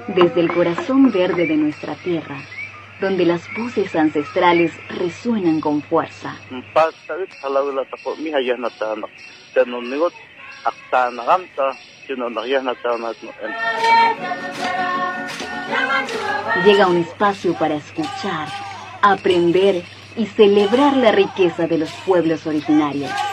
Desde el corazón verde de nuestra tierra, donde las voces ancestrales resuenan con fuerza. Llega un espacio para escuchar, aprender y celebrar la riqueza de los pueblos originarios.